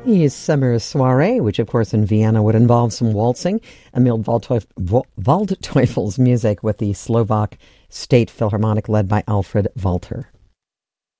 The summer soiree, which of course in Vienna would involve some waltzing, Emil Waldteufel's music with the Slovak State Philharmonic led by Alfred Walter.